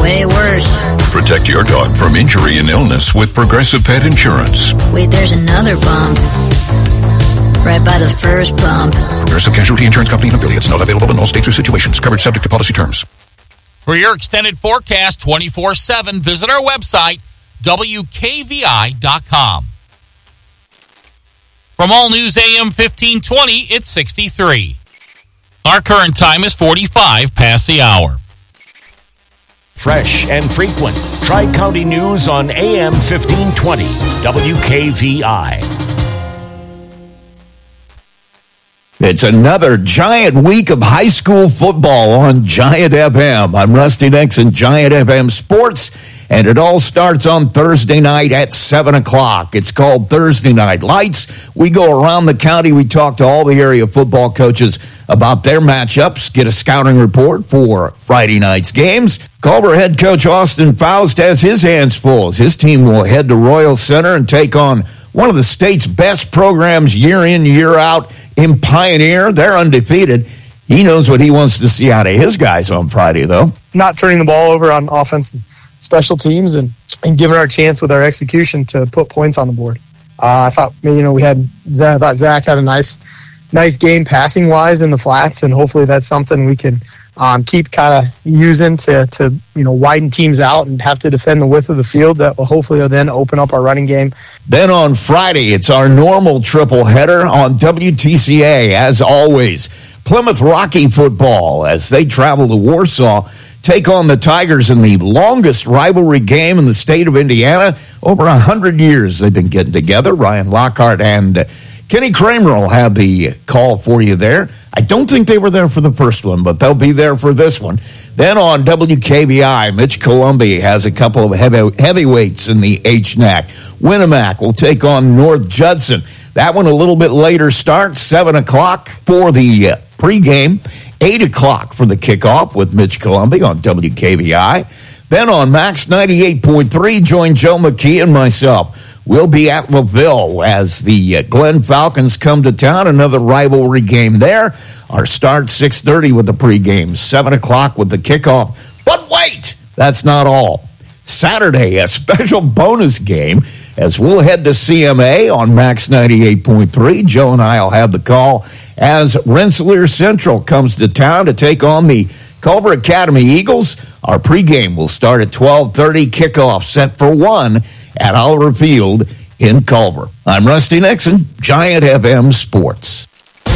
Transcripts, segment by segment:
way worse. Protect your dog from injury and illness with Progressive Pet Insurance. Wait, there's another bump. Right by the first bump. Progressive Casualty Insurance Company and affiliates. Not available in all states or situations. Coverage subject to policy terms. For your extended forecast 24/7, visit our website, WKVI.com. From All News AM 1520, it's 63. Our current time is 45 past the hour. Fresh and frequent. Tri-County News on AM 1520, WKVI. It's another giant week of high school football on Giant FM. I'm Rusty Nixon, Giant FM Sports, and it all starts on Thursday night at 7 o'clock. It's called Thursday Night Lights. We go around the county. We talk to all the area football coaches about their matchups, get a scouting report for Friday night's games. Culver head coach Austin Faust has his hands full. His team will head to Royal Center and take on one of the state's best programs year in, year out in Pioneer. They're undefeated. He knows what he wants to see out of his guys on Friday, though. Not turning the ball over on offense and special teams and giving our chance with our execution to put points on the board. I thought, Zach had a nice game passing wise in the flats, and hopefully that's something we can keep kind of using to widen teams out and have to defend the width of the field. That will hopefully then open up our running game. Then on Friday, it's our normal triple header on WTCA. As always, Plymouth Rocky football as they travel to Warsaw, take on the Tigers in the longest rivalry game in the state of Indiana. Over 100 years they've been getting together. Ryan Lockhart and Kenny Kramer will have the call for you there. I don't think they were there for the first one, but they'll be there for this one. Then on WKVI, Mitch Columbi has a couple of heavyweights in the HNAC. Winnemac will take on North Judson. That one a little bit later start, 7 o'clock for the pregame, 8 o'clock for the kickoff with Mitch Columbi on WKVI. Then on Max 98.3, join Joe McKee and myself. We'll be at LaVille as the Glen Falcons come to town. Another rivalry game there. Our start 6:30 with the pregame, 7 o'clock with the kickoff. But wait, that's not all. Saturday, a special bonus game as we'll head to CMA on Max 98.3. Joe and I will have the call as Rensselaer Central comes to town to take on the Culver Academy Eagles. Our pregame will start at 12:30. Kickoff set for 1 at Oliver Field in Culver. I'm Rusty Nixon, Giant FM Sports.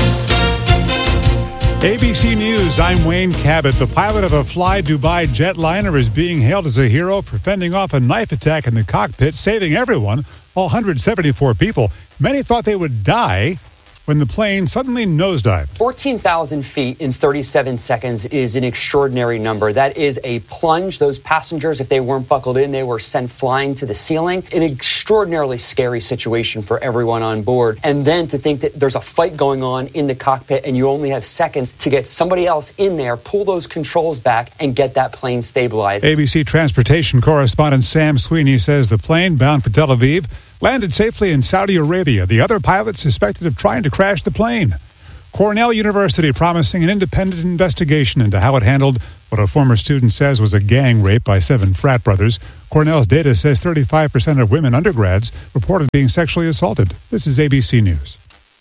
ABC News, I'm Wayne Cabot. The pilot of a Fly Dubai jetliner is being hailed as a hero for fending off a knife attack in the cockpit, saving everyone, all 174 people. Many thought they would die when the plane suddenly nosedived. 14,000 feet in 37 seconds is an extraordinary number. That is a plunge. Those passengers, if they weren't buckled in, they were sent flying to the ceiling. An extraordinarily scary situation for everyone on board. And then to think that there's a fight going on in the cockpit and you only have seconds to get somebody else in there, pull those controls back, and get that plane stabilized. ABC transportation correspondent Sam Sweeney says the plane bound for Tel Aviv landed safely in Saudi Arabia. The other pilot suspected of trying to crash the plane. Cornell University promising an independent investigation into how it handled what a former student says was a gang rape by 7 frat brothers. Cornell's data says 35% of women undergrads reported being sexually assaulted. This is ABC News.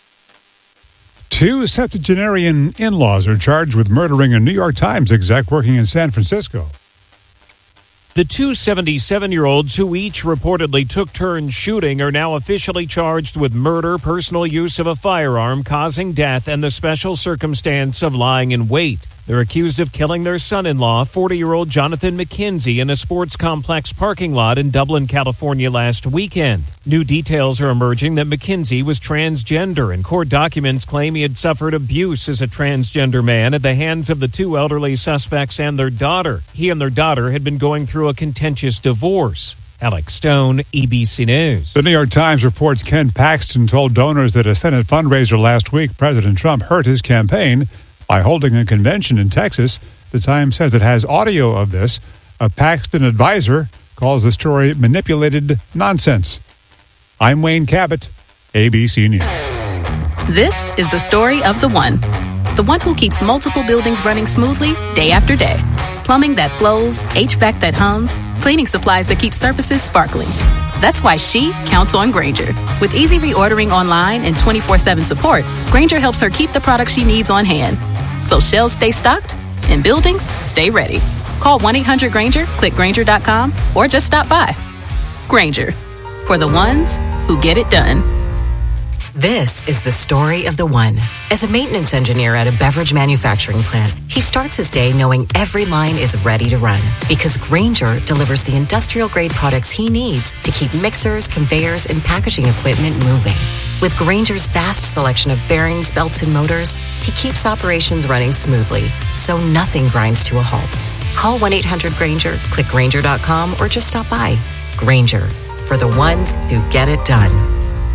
2 septuagenarian in-laws are charged with murdering a New York Times exec working in San Francisco. The 2 77-year-olds who each reportedly took turns shooting are now officially charged with murder, personal use of a firearm causing death, and the special circumstance of lying in wait. They're accused of killing their son-in-law, 40-year-old Jonathan McKenzie, in a sports complex parking lot in Dublin, California last weekend. New details are emerging that McKenzie was transgender, and court documents claim he had suffered abuse as a transgender man at the hands of the 2 elderly suspects and their daughter. He and their daughter had been going through a contentious divorce. Alex Stone, ABC News. The New York Times reports Ken Paxton told donors at a Senate fundraiser last week President Trump hurt his campaign by holding a convention in Texas. The Times says it has audio of this. A Paxton advisor calls the story manipulated nonsense. I'm Wayne Cabot, ABC News. This is the story of the one who keeps multiple buildings running smoothly day after day. Plumbing that flows, HVAC that hums, cleaning supplies that keep surfaces sparkling. That's why she counts on Grainger. With easy reordering online and 24/7 support, Grainger helps her keep the products she needs on hand. So shelves stay stocked and buildings stay ready. Call 1-800-GRAINGER, click Grainger.com, or just stop by. Grainger, for the ones who get it done. This is the story of the one. As a maintenance engineer at a beverage manufacturing plant, he starts his day knowing every line is ready to run because Grainger delivers the industrial-grade products he needs to keep mixers, conveyors, and packaging equipment moving. With Grainger's vast selection of bearings, belts, and motors, he keeps operations running smoothly, so nothing grinds to a halt. Call 1-800-GRAINGER, click Grainger.com, or just stop by. Grainger, for the ones who get it done.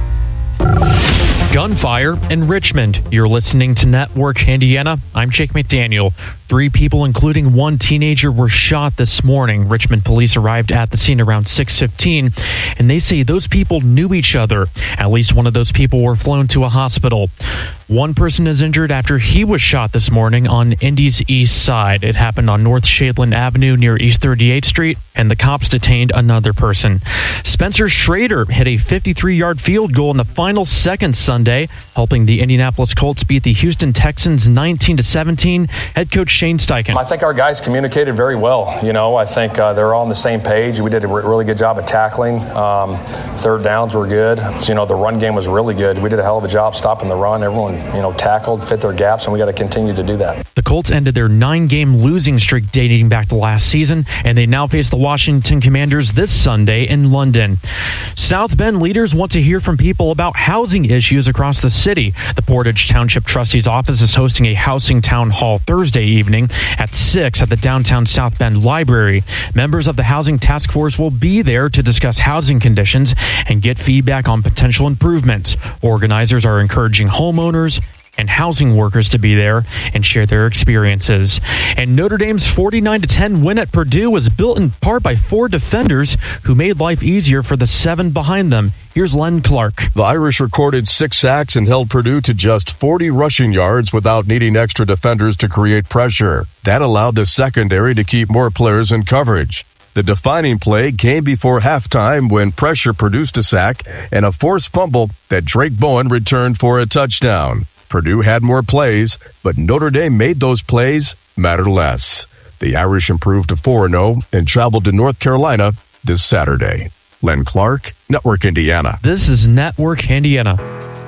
Gunfire in Richmond. You're listening to Network Indiana. I'm Jake McDaniel. 3 people, including one teenager, were shot this morning. Richmond police arrived at the scene around 6:15, and they say those people knew each other. At least one of those people were flown to a hospital. One person is injured after he was shot this morning on Indy's east side. It happened on North Shadeland Avenue near East 38th Street, and the cops detained another person. Spencer Schrader hit a 53-yard field goal in the final seconds Sunday, helping the Indianapolis Colts beat the Houston Texans 19-17. Head coach Shane Steichen. I think our guys communicated very well. I think they're all on the same page. We did a really good job of tackling. Third downs were good. The run game was really good. We did a hell of a job stopping the run. Everyone, tackled, fit their gaps, and we got to continue to do that. The Colts ended their 9-game losing streak dating back to last season, and they now face the Washington Commanders this Sunday in London. South Bend leaders want to hear from people about housing issues across the city. The Portage Township Trustee's office is hosting a housing town hall Thursday evening at 6 at the downtown South Bend Library. Members of the Housing Task Force will be there to discuss housing conditions and get feedback on potential improvements. Organizers are encouraging homeowners and housing workers to be there and share their experiences. And Notre Dame's 49-10 win at Purdue was built in part by 4 defenders who made life easier for the 7 behind them. Here's Len Clark. The Irish recorded 6 sacks and held Purdue to just 40 rushing yards without needing extra defenders to create pressure. That allowed the secondary to keep more players in coverage. The defining play came before halftime when pressure produced a sack and a forced fumble that Drake Bowen returned for a touchdown. Purdue had more plays, but Notre Dame made those plays matter less. The Irish improved to 4-0 and traveled to North Carolina this Saturday. Len Clark, Network Indiana. This is Network Indiana.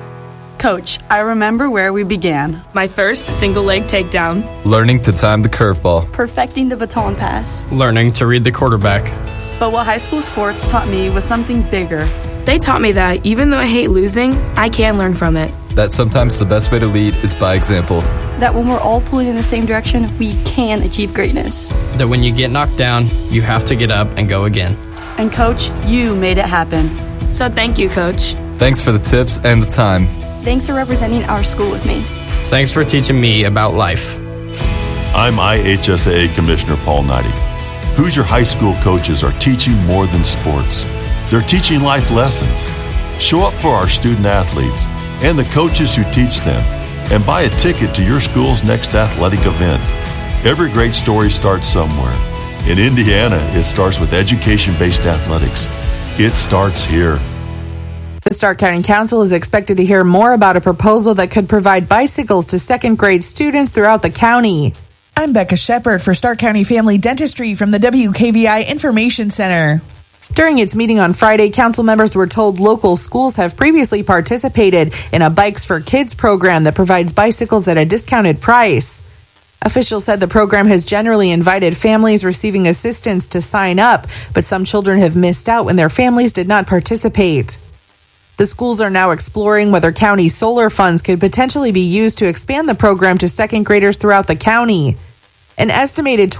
Coach, I remember where we began. My first single leg takedown. Learning to time the curveball. Perfecting the baton pass. Learning to read the quarterback. But what high school sports taught me was something bigger. They taught me that even though I hate losing, I can learn from it. That sometimes the best way to lead is by example. That when we're all pulling in the same direction, we can achieve greatness. That when you get knocked down, you have to get up and go again. And Coach, you made it happen. So thank you, Coach. Thanks for the tips and the time. Thanks for representing our school with me. Thanks for teaching me about life. I'm IHSAA Commissioner Paul Neidig. Hoosier High School coaches are teaching more than sports. They're teaching life lessons. Show up for our student athletes and the coaches who teach them, and buy a ticket to your school's next athletic event. Every great story starts somewhere. In Indiana, it starts with education-based athletics. It starts here. The Stark County Council is expected to hear more about a proposal that could provide bicycles to second-grade students throughout the county. I'm Becca Shepard for Stark County Family Dentistry from the WKVI Information Center. During its meeting on Friday, council members were told local schools have previously participated in a Bikes for Kids program that provides bicycles at a discounted price. Officials said the program has generally invited families receiving assistance to sign up, but some children have missed out when their families did not participate. The schools are now exploring whether county solar funds could potentially be used to expand the program to second graders throughout the county. An estimated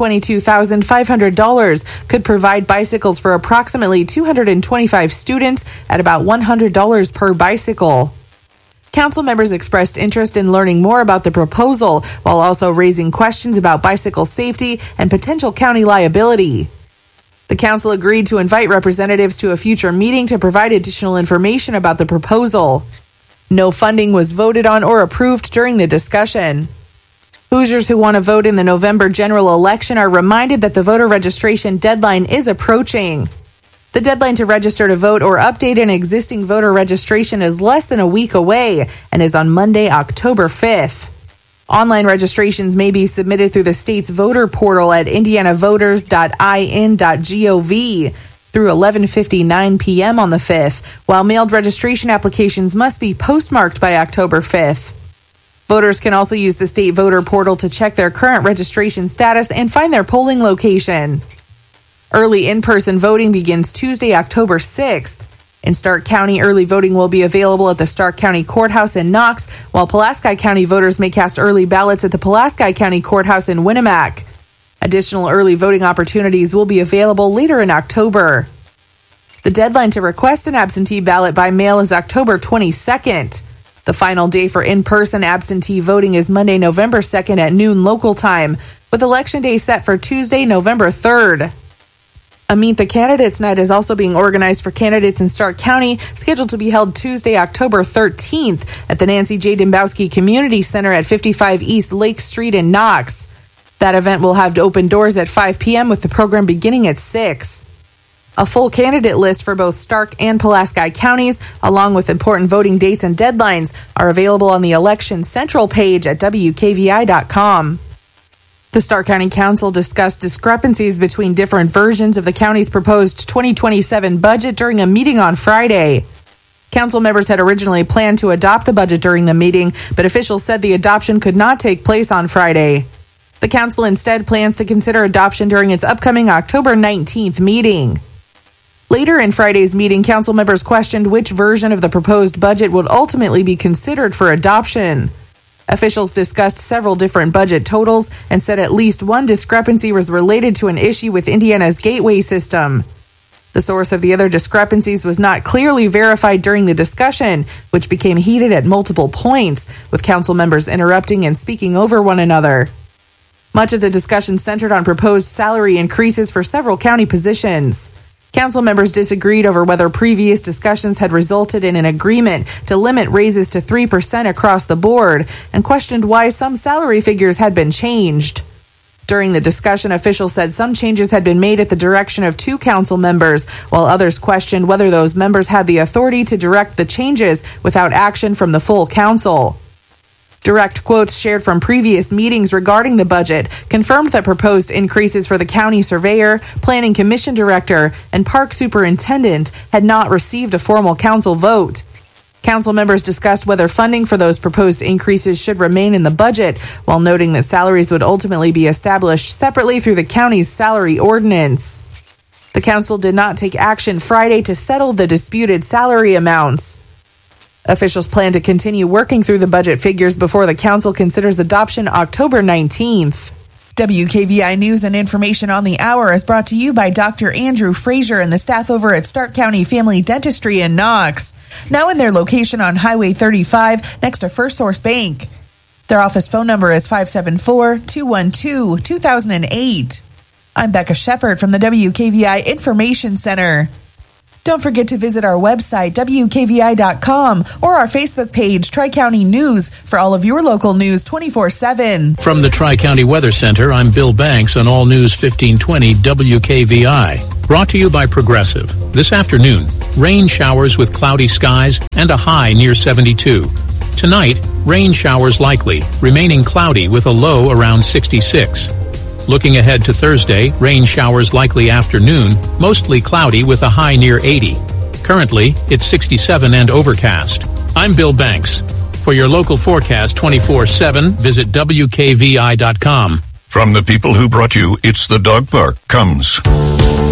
$22,500 could provide bicycles for approximately 225 students at about $100 per bicycle. Council members expressed interest in learning more about the proposal, while also raising questions about bicycle safety and potential county liability. The council agreed to invite representatives to a future meeting to provide additional information about the proposal. No funding was voted on or approved during the discussion. Hoosiers who want to vote in the November general election are reminded that the voter registration deadline is approaching. The deadline to register to vote or update an existing voter registration is less than a week away and is on Monday, October 5th. Online registrations may be submitted through the state's voter portal at indianavoters.in.gov through 11:59 p.m. on the 5th, while mailed registration applications must be postmarked by October 5th. Voters can also use the state voter portal to check their current registration status and find their polling location. Early in-person voting begins Tuesday, October 6th. In Stark County, early voting will be available at the Stark County Courthouse in Knox, while Pulaski County voters may cast early ballots at the Pulaski County Courthouse in Winnemac. Additional early voting opportunities will be available later in October. The deadline to request an absentee ballot by mail is October 22nd. The final day for in-person absentee voting is Monday, November 2nd at noon local time, with Election Day set for Tuesday, November 3rd. A Meet the Candidates Night is also being organized for candidates in Stark County, scheduled to be held Tuesday, October 13th at the Nancy J. Dembowski Community Center at 55 East Lake Street in Knox. That event will have open doors at 5 p.m. with the program beginning at 6. A full candidate list for both Stark and Pulaski counties, along with important voting dates and deadlines, are available on the Election Central page at WKVI.com. The Stark County Council discussed discrepancies between different versions of the county's proposed 2027 budget during a meeting on Friday. Council members had originally planned to adopt the budget during the meeting, but officials said the adoption could not take place on Friday. The council instead plans to consider adoption during its upcoming October 19th meeting. Later in Friday's meeting, council members questioned which version of the proposed budget would ultimately be considered for adoption. Officials discussed several different budget totals and said at least one discrepancy was related to an issue with Indiana's gateway system. The source of the other discrepancies was not clearly verified during the discussion, which became heated at multiple points, with council members interrupting and speaking over one another. Much of the discussion centered on proposed salary increases for several county positions. Council members disagreed over whether previous discussions had resulted in an agreement to limit raises to 3% across the board and questioned why some salary figures had been changed. During the discussion, officials said some changes had been made at the direction of 2 council members, while others questioned whether those members had the authority to direct the changes without action from the full council. Direct quotes shared from previous meetings regarding the budget confirmed that proposed increases for the county surveyor, planning commission director, and park superintendent had not received a formal council vote. Council members discussed whether funding for those proposed increases should remain in the budget, while noting that salaries would ultimately be established separately through the county's salary ordinance. The council did not take action Friday to settle the disputed salary amounts. Officials plan to continue working through the budget figures before the council considers adoption October 19th. WKVI News and information on the hour is brought to you by Dr. Andrew Frazier and the staff over at Stark County Family Dentistry in Knox. Now in their location on Highway 35 next to First Source Bank. Their office phone number is 574-212-2008. I'm Becca Shepard from the WKVI Information Center. Don't forget to visit our website, WKVI.com, or our Facebook page, Tri-County News, for all of your local news 24/7. From the Tri-County Weather Center, I'm Bill Banks on All News 1520 WKVI. Brought to you by Progressive. This afternoon, rain showers with cloudy skies and a high near 72. Tonight, rain showers likely, remaining cloudy with a low around 66. Looking ahead to Thursday, rain showers likely afternoon, mostly cloudy with a high near 80. Currently, it's 67 and overcast. I'm Bill Banks. For your local forecast 24/7, visit WKVI.com. From the people who brought you It's the Dog Park comes